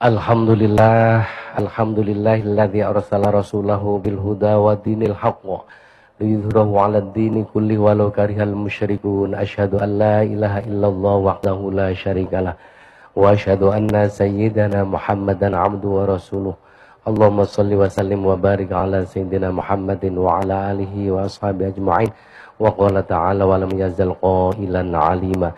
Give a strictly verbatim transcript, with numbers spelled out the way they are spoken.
Alhamdulillah, alhamdulillahilladzi arsala rasulahu bil huda wa dinil haqq liyudhhirahu 'alad dini kulli walau karihal musyrikun. Asyhadu an la ilaha illallah wahdahu la syarikalah wa asyhadu anna sayyidana Muhammadan 'abduhu wa rasuluh. Allahumma shalli wa sallim wa barik ala sayyidina Muhammadin wa ala alihi wa ashabihi ajma'in. Wa qala ta'ala wa lam yazal qailan 'alima